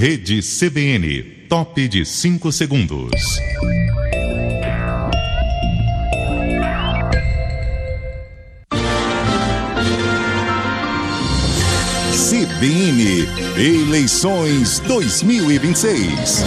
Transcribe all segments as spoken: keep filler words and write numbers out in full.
Rede C B N, top de cinco segundos. C B N Eleições dois mil e vinte e seis.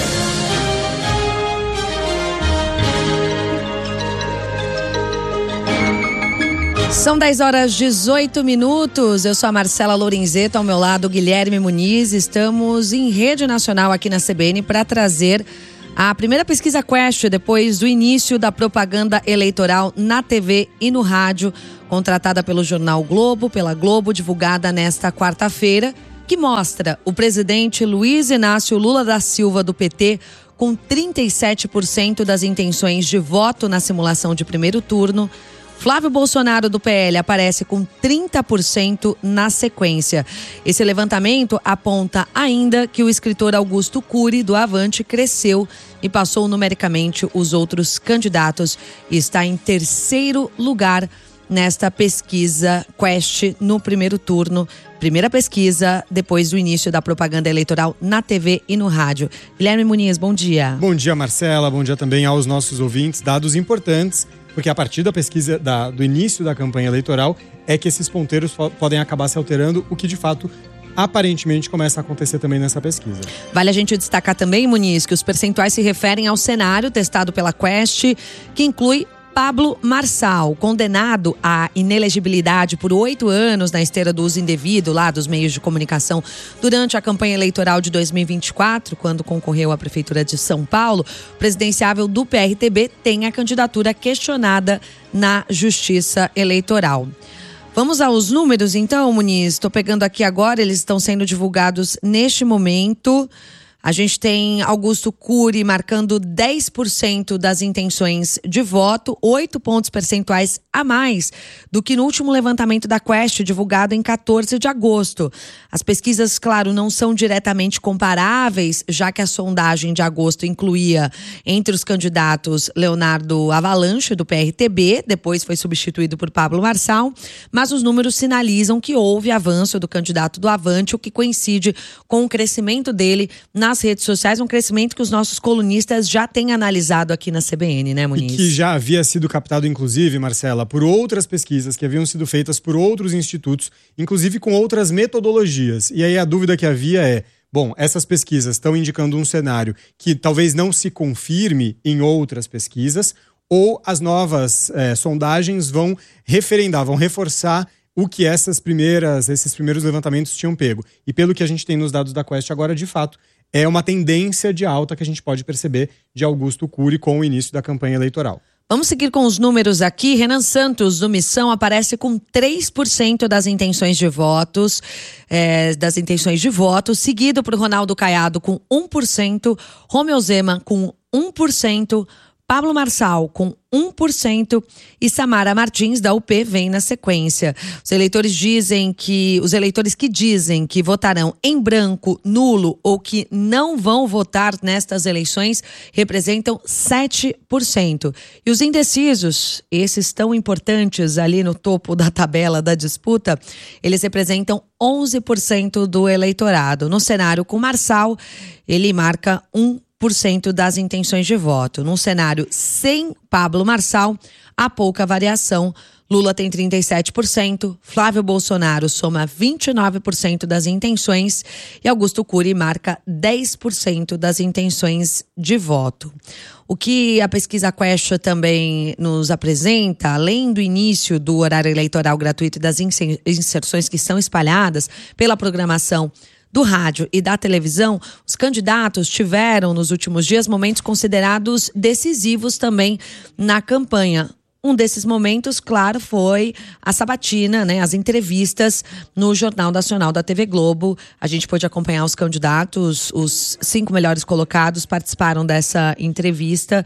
São dez horas e dezoito minutos. Eu sou a Marcela Lorenzeto, ao meu lado Guilherme Muniz. Estamos em rede nacional aqui na C B N para trazer a primeira pesquisa Quest depois do início da propaganda eleitoral na T V e no rádio, contratada pelo jornal Globo, pela Globo, divulgada nesta quarta-feira, que mostra o presidente Luiz Inácio Lula da Silva, do P T, com trinta e sete por cento das intenções de voto na simulação de primeiro turno. Flávio Bolsonaro, do P L, aparece com trinta por cento na sequência. Esse levantamento aponta ainda que o escritor Augusto Cury, do Avante, cresceu e passou numericamente os outros candidatos e está em terceiro lugar nesta pesquisa Quest no primeiro turno. Primeira pesquisa depois do início da propaganda eleitoral na T V e no rádio. Guilherme Muniz, bom dia. Bom dia, Marcela. Bom dia também aos nossos ouvintes. Dados importantes, porque a partir da pesquisa, da, do início da campanha eleitoral, é que esses ponteiros fo- podem acabar se alterando, o que de fato aparentemente começa a acontecer também nessa pesquisa. Vale a gente destacar também, Muniz, que os percentuais se referem ao cenário testado pela Quest, que inclui Pablo Marçal, condenado à inelegibilidade por oito anos na esteira do uso indevido lá dos meios de comunicação durante a campanha eleitoral de dois mil e vinte e quatro, quando concorreu à Prefeitura de São Paulo. O presidenciável do P R T B tem a candidatura questionada na Justiça Eleitoral. Vamos aos números então, Muniz. Estou pegando aqui agora, eles estão sendo divulgados neste momento. A gente tem Augusto Cury marcando dez por cento das intenções de voto, oito pontos percentuais a mais do que no último levantamento da Quest, divulgado em quatorze de agosto. As pesquisas, claro, não são diretamente comparáveis, já que a sondagem de agosto incluía entre os candidatos Leonardo Avalanche, do P R T B, depois foi substituído por Pablo Marçal, mas os números sinalizam que houve avanço do candidato do Avante, o que coincide com o crescimento dele nas redes sociais, um crescimento que os nossos colunistas já têm analisado aqui na C B N, né, Muniz? E que já havia sido captado, inclusive, Marcela, por outras pesquisas que haviam sido feitas por outros institutos, inclusive com outras metodologias. E aí a dúvida que havia é, bom, essas pesquisas estão indicando um cenário que talvez não se confirme em outras pesquisas, ou as novas é, sondagens vão referendar, vão reforçar o que essas primeiras, esses primeiros levantamentos tinham pego. E pelo que a gente tem nos dados da Quest agora, de fato, é uma tendência de alta que a gente pode perceber de Augusto Cury com o início da campanha eleitoral. Vamos seguir com os números aqui. Renan Santos, do Missão, aparece com três por cento das intenções de votos, é, das intenções de voto, seguido por Ronaldo Caiado com um por cento, Romeu Zema com um por cento, Pablo Marçal com um por cento e Samara Martins, da U P, vem na sequência. Os eleitores dizem que, os eleitores que dizem que votarão em branco, nulo ou que não vão votar nestas eleições representam sete por cento. E os indecisos, esses tão importantes ali no topo da tabela da disputa, eles representam onze por cento do eleitorado. No cenário com Marçal, ele marca um por cento das intenções de voto. Num cenário sem Pablo Marçal, há pouca variação. Lula tem trinta e sete por cento, Flávio Bolsonaro soma vinte e nove por cento das intenções e Augusto Cury marca dez por cento das intenções de voto. O que a pesquisa Quest também nos apresenta, além do início do horário eleitoral gratuito e das inserções que são espalhadas pela programação do rádio e da televisão, os candidatos tiveram nos últimos dias momentos considerados decisivos também na campanha. Um desses momentos, claro, foi a sabatina, né, as entrevistas no Jornal Nacional da T V Globo. A gente pôde acompanhar os candidatos, os cinco melhores colocados participaram dessa entrevista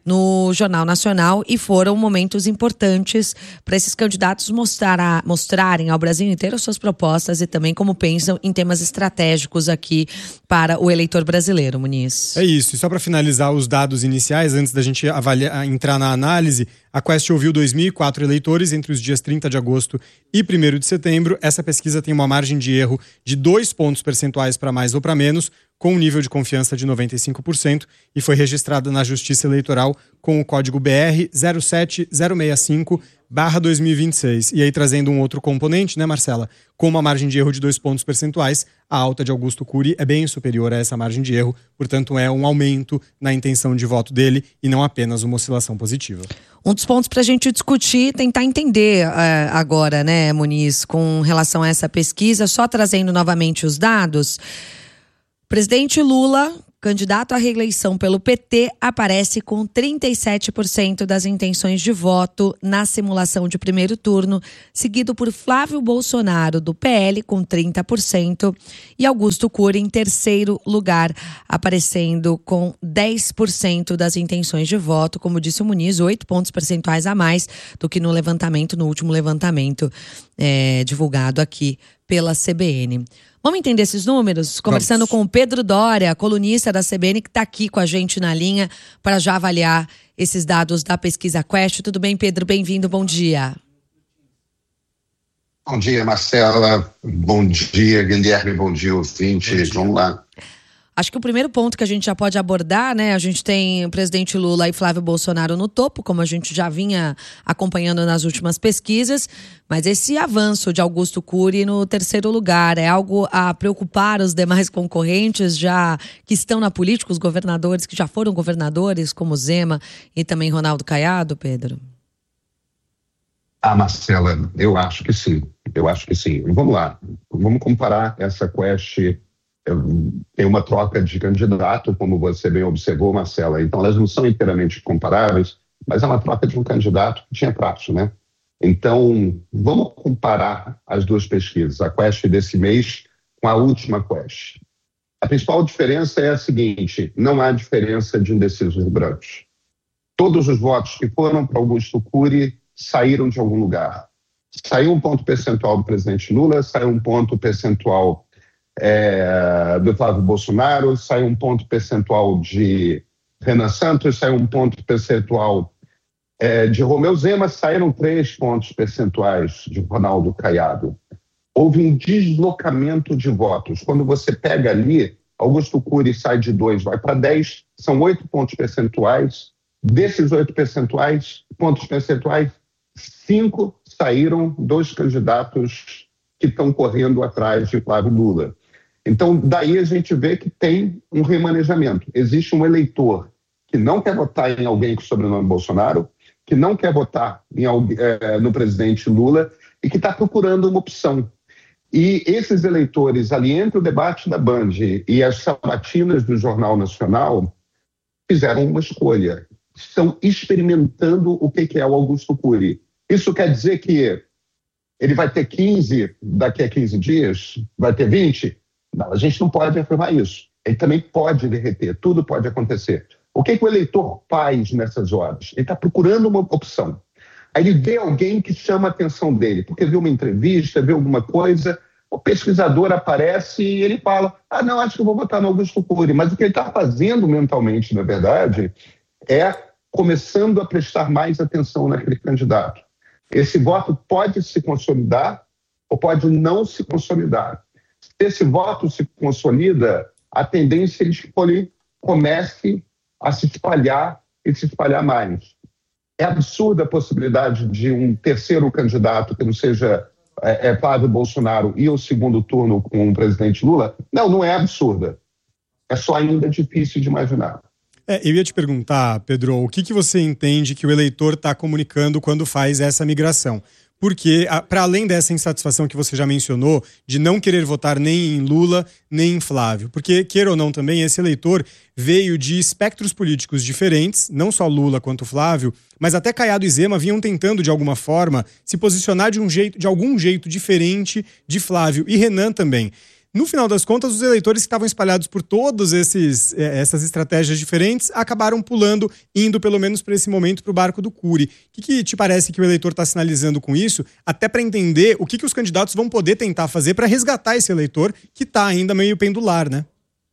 no Jornal Nacional e foram momentos importantes para esses candidatos mostrar a, mostrarem ao Brasil inteiro suas propostas e também como pensam em temas estratégicos aqui para o eleitor brasileiro, Muniz. É isso, e só para finalizar os dados iniciais, antes da gente avaliar, entrar na análise, a Quest ouviu dois mil e quatro eleitores entre os dias trinta de agosto e primeiro de setembro. Essa pesquisa tem uma margem de erro de dois pontos percentuais para mais ou para menos, com um nível de confiança de noventa e cinco por cento e foi registrada na Justiça Eleitoral com o código B R zero sete zero seis cinco barra dois mil e vinte e seis. E aí trazendo um outro componente, né, Marcela? Com uma margem de erro de dois pontos percentuais, a alta de Augusto Cury é bem superior a essa margem de erro, portanto é um aumento na intenção de voto dele e não apenas uma oscilação positiva. Um dos pontos para a gente discutir, tentar entender uh, agora, né, Muniz, com relação a essa pesquisa, só trazendo novamente os dados. Presidente Lula, candidato à reeleição pelo P T, aparece com trinta e sete por cento das intenções de voto na simulação de primeiro turno, seguido por Flávio Bolsonaro, do P L, com trinta por cento, e Augusto Cury em terceiro lugar, aparecendo com dez por cento das intenções de voto, como disse o Muniz, oito pontos percentuais a mais do que no levantamento, no último levantamento é, divulgado aqui pela C B N. Vamos entender esses números? Conversando Vamos. com o Pedro Doria, colunista da C B N, que está aqui com a gente na linha para já avaliar esses dados da pesquisa Quest. Tudo bem, Pedro? Bem-vindo, bom dia. Bom dia, Marcela. Bom dia, Guilherme. Bom dia, ouvintes. Vamos lá. Acho que o primeiro ponto que a gente já pode abordar, né? A gente tem o presidente Lula e Flávio Bolsonaro no topo, como a gente já vinha acompanhando nas últimas pesquisas, mas esse avanço de Augusto Cury no terceiro lugar é algo a preocupar os demais concorrentes já que estão na política, os governadores que já foram governadores, como Zema e também Ronaldo Caiado, Pedro? Ah, Marcela, eu acho que sim. Eu acho que sim. Vamos lá. Vamos comparar essa Quest. Tem uma troca de candidato, como você bem observou, Marcela. Então, elas não são inteiramente comparáveis, mas é uma troca de um candidato que tinha prazo, né? Então, vamos comparar as duas pesquisas, a Quest desse mês com a última Quest. A principal diferença é a seguinte: não há diferença de indecisos brancos. Todos os votos que foram para Augusto Cury saíram de algum lugar. Saiu um ponto percentual do presidente Lula, saiu um ponto percentual É, do Flávio Bolsonaro, saiu um ponto percentual de Renan Santos, saiu um ponto percentual é, de Romeu Zema, saíram três pontos percentuais de Ronaldo Caiado. Houve um deslocamento de votos. Quando você pega ali, Augusto Cury sai de dois, vai para dez, são oito pontos percentuais. Desses oito percentuais, pontos percentuais, cinco saíram dos candidatos que estão correndo atrás de Flávio Lula. Então, daí a gente vê que tem um remanejamento. Existe um eleitor que não quer votar em alguém com sobrenome Bolsonaro, que não quer votar em, é, no presidente Lula e que está procurando uma opção. E esses eleitores, ali entre o debate da Band e as sabatinas do Jornal Nacional, fizeram uma escolha. Estão experimentando o que é o Augusto Cury. Isso quer dizer que ele vai ter quinze daqui a quinze dias? Vai ter vinte? Não, a gente não pode afirmar isso. Ele também pode derreter, tudo pode acontecer. O que, que o eleitor faz nessas horas? Ele está procurando uma opção. Aí ele vê alguém que chama a atenção dele, porque viu uma entrevista, viu alguma coisa, o pesquisador aparece e ele fala: ah, não, acho que eu vou votar no Augusto Cury. Mas o que ele está fazendo mentalmente, na verdade, é começando a prestar mais atenção naquele candidato. Esse voto pode se consolidar ou pode não se consolidar. Se esse voto se consolida, a tendência é que ele comece a se espalhar e se espalhar mais. É absurda a possibilidade de um terceiro candidato que não seja é, é Flávio Bolsonaro e o segundo turno com o presidente Lula? Não, não é absurda. É só ainda difícil de imaginar. É, eu ia te perguntar, Pedro, o que, que você entende que o eleitor está comunicando quando faz essa migração? Porque, para além dessa insatisfação que você já mencionou, de não querer votar nem em Lula, nem em Flávio, porque, queira ou não também, esse eleitor veio de espectros políticos diferentes, não só Lula quanto Flávio, mas até Caiado e Zema vinham tentando, de alguma forma, se posicionar de, um jeito, de algum jeito diferente de Flávio, e Renan também. No final das contas, os eleitores que estavam espalhados por todas esses, essas estratégias diferentes acabaram pulando, indo pelo menos para esse momento para o barco do Cury. O que, que te parece que o eleitor está sinalizando com isso, até para entender o que, que os candidatos vão poder tentar fazer para resgatar esse eleitor que está ainda meio pendular, né?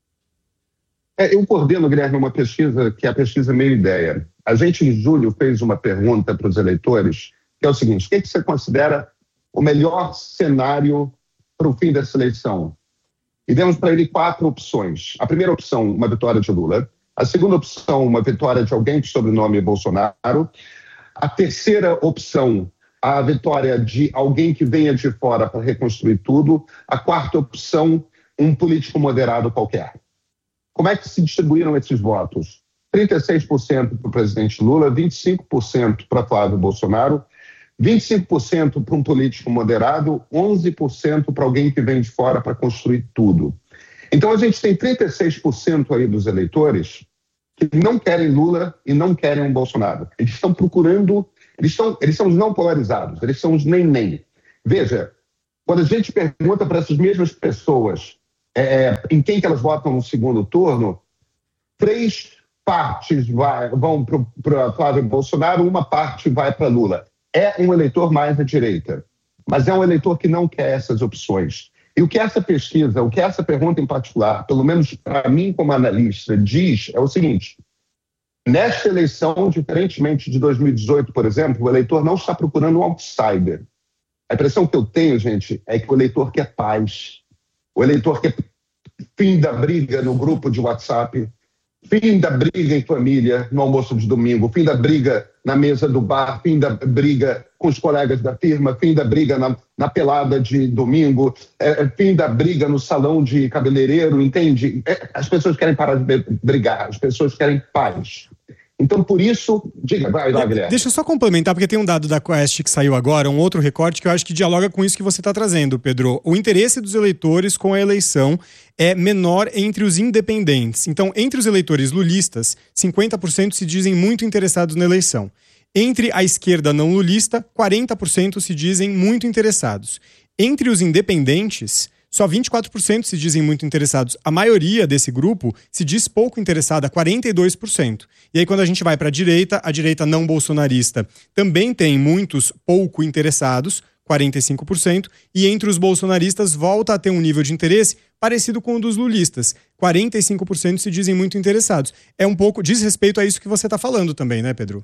É, eu coordeno, Guilherme, uma pesquisa que é a pesquisa Meio Ideia. A gente, em julho, fez uma pergunta para os eleitores, que é o seguinte: o que, que você considera o melhor cenário para o fim dessa eleição? e demos para ele quatro opções. A primeira opção, uma vitória de Lula. A segunda opção, uma vitória de alguém de sobrenome Bolsonaro. A terceira opção, a vitória de alguém que venha de fora para reconstruir tudo. A quarta opção, um político moderado qualquer. Como é que se distribuíram esses votos? trinta e seis por cento para o presidente Lula, vinte e cinco por cento para Flávio Bolsonaro, vinte e cinco por cento para um político moderado, onze por cento para alguém que vem de fora para construir tudo. Então a gente tem trinta e seis por cento aí dos eleitores que não querem Lula e não querem um Bolsonaro. Eles estão procurando, eles, estão, eles são os não polarizados, eles são os nem-nem. Veja, quando a gente pergunta para essas mesmas pessoas é, em quem que elas votam no segundo turno, três partes vai, vão para Flávio Bolsonaro, uma parte vai para Lula. É um eleitor mais à direita, mas é um eleitor que não quer essas opções. E o que essa pesquisa, o que essa pergunta em particular, pelo menos para mim como analista, diz é o seguinte: nesta eleição, diferentemente de dois mil e dezoito, por exemplo, o eleitor não está procurando um outsider. A impressão que eu tenho, gente, é que o eleitor quer paz. O eleitor quer fim da briga no grupo de WhatsApp, fim da briga em família no almoço de domingo, fim da briga na mesa do bar, fim da briga com os colegas da firma, fim da briga na, na pelada de domingo, é, fim da briga no salão de cabeleireiro, entende? É, as pessoas querem parar de brigar, as pessoas querem paz. Então, por isso, diga, vai lá, Guilherme. Deixa eu só complementar, porque tem um dado da Quest que saiu agora, um outro recorte que eu acho que dialoga com isso que você está trazendo, Pedro. O interesse dos eleitores com a eleição é menor entre os independentes. Então, entre os eleitores lulistas, cinquenta por cento se dizem muito interessados na eleição. Entre a esquerda não lulista, quarenta por cento se dizem muito interessados. Entre os independentes, só vinte e quatro por cento se dizem muito interessados. A maioria desse grupo se diz pouco interessada, quarenta e dois por cento. E aí quando a gente vai para a direita, a direita não bolsonarista também tem muitos pouco interessados, quarenta e cinco por cento. E entre os bolsonaristas volta a ter um nível de interesse parecido com o dos lulistas. quarenta e cinco por cento se dizem muito interessados. É um pouco, diz respeito a isso que você está falando também, né, Pedro?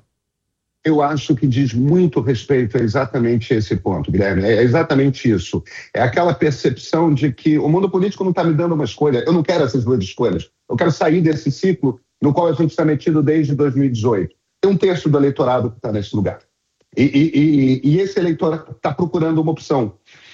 Eu acho que diz muito respeito a exatamente esse ponto, Guilherme. É exatamente isso. É aquela percepção de que o mundo político não está me dando uma escolha. Eu não quero essas duas escolhas. Eu quero sair desse ciclo no qual a gente está metido desde dois mil e dezoito. Tem um terço do eleitorado que está nesse lugar. E, e, e, e esse eleitor está procurando uma opção.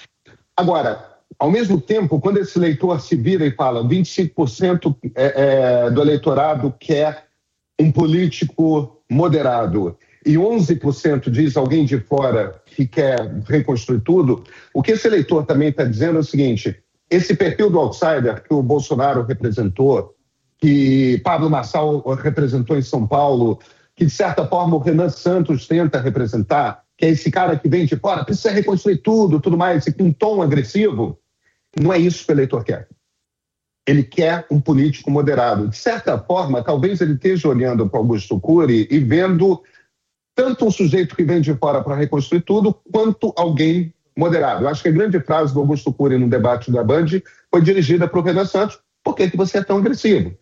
Agora, ao mesmo tempo, quando esse eleitor se vira e fala vinte e cinco por cento é, é, do eleitorado quer um político moderado, e onze por cento diz alguém de fora que quer reconstruir tudo, o que esse eleitor também está dizendo é o seguinte: esse perfil do outsider que o Bolsonaro representou, que Pablo Marçal representou em São Paulo, que de certa forma o Renan Santos tenta representar, que é esse cara que vem de fora, precisa reconstruir tudo, tudo mais, com um tom agressivo, não é isso que o eleitor quer. Ele quer um político moderado. De certa forma, talvez ele esteja olhando para Augusto Cury e vendo tanto um sujeito que vem de fora para reconstruir tudo, quanto alguém moderado. Eu acho que a grande frase do Augusto Cury no debate da Band foi dirigida para o Renan Santos: por que, que você é tão agressivo?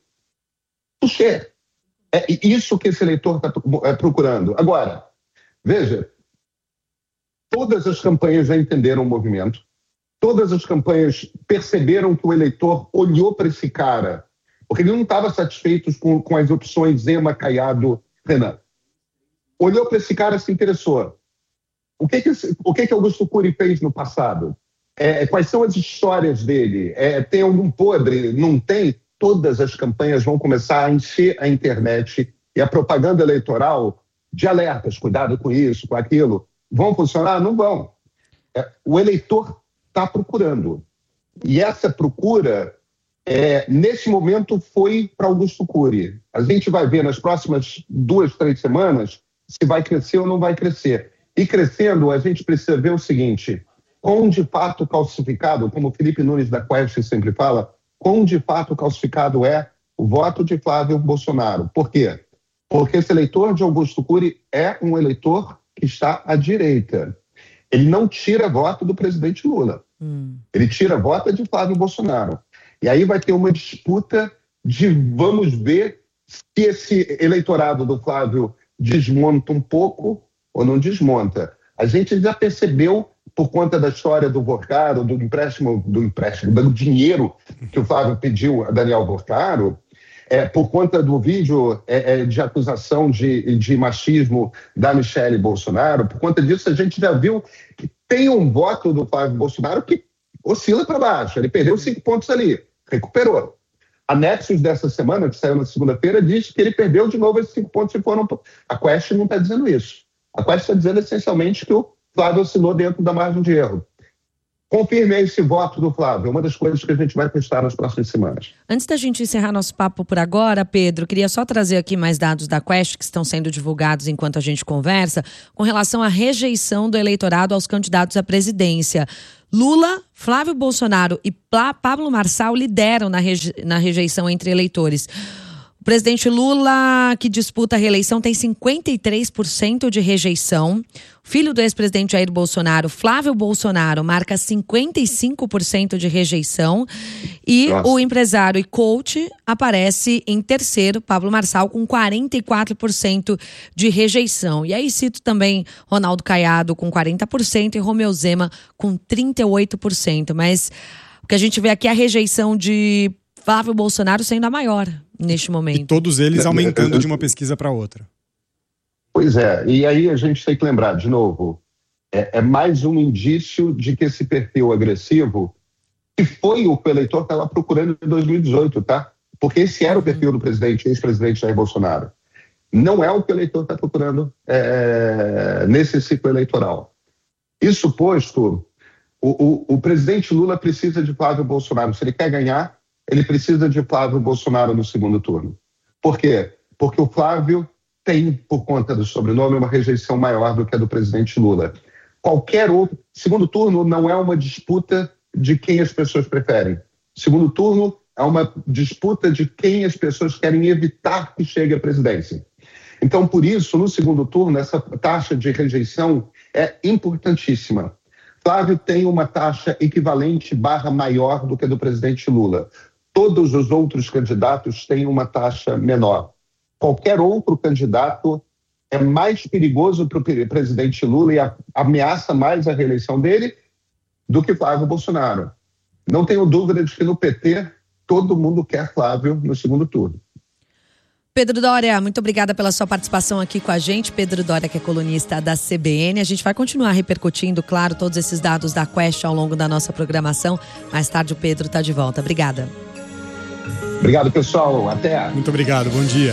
Puxa, é isso que esse eleitor está procurando. Agora, veja, todas as campanhas já entenderam o movimento, todas as campanhas perceberam que o eleitor olhou para esse cara, porque ele não estava satisfeito com, com as opções Zema, Caiado, Renan. Olhou para esse cara e se interessou. O que que, o que que Augusto Cury fez no passado? É, quais são as histórias dele? É, tem algum podre? Não tem? Todas as campanhas vão começar a encher a internet e a propaganda eleitoral de alertas, cuidado com isso, com aquilo. Vão funcionar? Não vão. É, o eleitor está procurando. E essa procura, é, nesse momento, foi para Augusto Cury. A gente vai ver nas próximas duas, três semanas se vai crescer ou não vai crescer. E crescendo, a gente precisa ver o seguinte: quão de fato calcificado, como o Felipe Nunes da Quest sempre fala, quão de fato calcificado é o voto de Flávio Bolsonaro. Por quê? Porque esse eleitor de Augusto Cury é um eleitor que está à direita. Ele não tira voto do presidente Lula. Hum. Ele tira voto de Flávio Bolsonaro. E aí vai ter uma disputa de vamos ver se esse eleitorado do Flávio desmonta um pouco ou não desmonta. A gente já percebeu por conta da história do Vorcaro, do empréstimo, do empréstimo, do dinheiro que o Flávio pediu a Daniel Vorcaro, é, por conta do vídeo é, é, de acusação de, de machismo da Michele Bolsonaro, por conta disso a gente já viu que tem um voto do Flávio Bolsonaro que oscila para baixo. Ele perdeu cinco pontos ali, recuperou. A Nexus dessa semana, que saiu na segunda-feira, diz que ele perdeu de novo esses cinco pontos e foram... A Quest não está dizendo isso. A Quest está dizendo essencialmente que o Flávio oscilou dentro da margem de erro. Confirme esse voto do Flávio, é uma das coisas que a gente vai testar nas próximas semanas. Antes da gente encerrar nosso papo por agora, Pedro, queria só trazer aqui mais dados da Quest que estão sendo divulgados enquanto a gente conversa, com relação à rejeição do eleitorado aos candidatos à presidência. Lula, Flávio Bolsonaro e Pablo Marçal lideram na, reje- na rejeição entre eleitores. O presidente Lula, que disputa a reeleição, tem cinquenta e três por cento de rejeição. O filho do ex-presidente Jair Bolsonaro, Flávio Bolsonaro, marca cinquenta e cinco por cento de rejeição. E Nossa. O empresário e coach aparece em terceiro, Pablo Marçal, com quarenta e quatro por cento de rejeição. E aí cito também Ronaldo Caiado com quarenta por cento e Romeu Zema com trinta e oito por cento. Mas o que a gente vê aqui é a rejeição de Flávio Bolsonaro sendo a maior neste momento. E todos eles aumentando de uma pesquisa para outra. Pois é, e aí a gente tem que lembrar, de novo, é, é mais um indício de que esse perfil agressivo, que foi o que o eleitor estava procurando em dois mil e dezoito, tá? Porque esse era o perfil do presidente, ex-presidente Jair Bolsonaro. Não é o que o eleitor está procurando é, nesse ciclo eleitoral. Isso posto, o, o, o presidente Lula precisa de Flávio Bolsonaro. Se ele quer ganhar, ele precisa de Flávio Bolsonaro no segundo turno. Por quê? Porque o Flávio tem, por conta do sobrenome, uma rejeição maior do que a do presidente Lula. Qualquer outro... Segundo turno não é uma disputa de quem as pessoas preferem. Segundo turno é uma disputa de quem as pessoas querem evitar que chegue à presidência. Então, por isso, no segundo turno, essa taxa de rejeição é importantíssima. Flávio tem uma taxa equivalente barra maior do que a do presidente Lula. Todos os outros candidatos têm uma taxa menor. Qualquer outro candidato é mais perigoso para o presidente Lula e a, ameaça mais a reeleição dele do que Flávio Bolsonaro. Não tenho dúvida de que no P T todo mundo quer Flávio no segundo turno. Pedro Doria, muito obrigada pela sua participação aqui com a gente. Pedro Doria, que é colunista da C B N. A gente vai continuar repercutindo, claro, todos esses dados da Quest ao longo da nossa programação. Mais tarde o Pedro está de volta. Obrigada. Obrigado, pessoal. Até. Muito obrigado. Bom dia.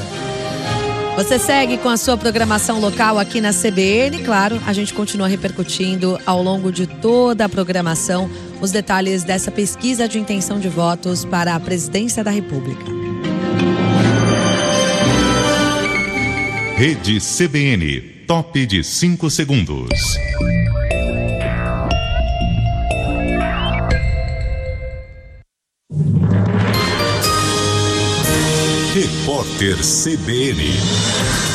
Você segue com a sua programação local aqui na C B N. Claro, a gente continua repercutindo ao longo de toda a programação os detalhes dessa pesquisa de intenção de votos para a presidência da República. Rede C B N, top de cinco segundos. Repórter C B N.